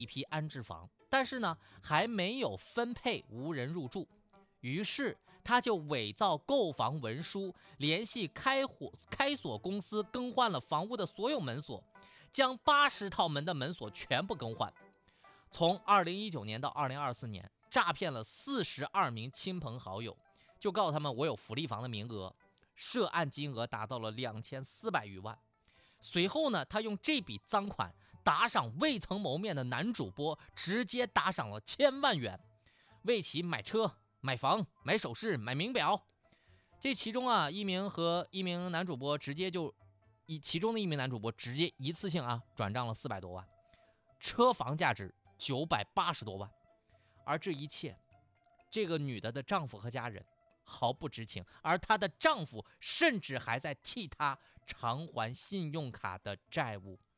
一批安置房，但是呢还没有分配无人入住。于是他就伪造购房文书，联系开锁公司更换了房屋的所有门锁，将80套门的门锁全部更换。从2019年到2024年，诈骗了42名亲朋好友，就告诉他们我有福利房的名额，涉案金额达到了2400余万。随后呢，他用这笔赃款打赏未曾谋面的男主播，直接打赏了1000万元，为其买车、买房、买首饰、买名表。这其中啊，一名男主播直接其中的一名男主播直接一次性转账了400多万，车房价值980多万。而这一切，这个女的丈夫和家人毫不知情，而她的丈夫甚至还在替她偿还信用卡的债务。